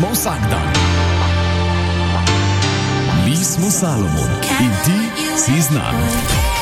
smo vsak dan. Mi smo Salomon in ti si z nami.